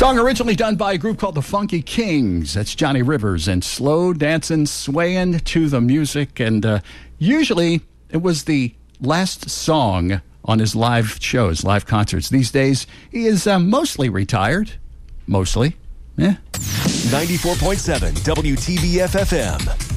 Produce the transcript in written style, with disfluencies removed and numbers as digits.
Song originally done by a group called the Funky Kings. That's Johnny Rivers and slow dancing, swaying to the music. And usually it was the last song on his live shows, live concerts. These days, he is mostly retired. Mostly. Yeah. 94.7 WTBF FM.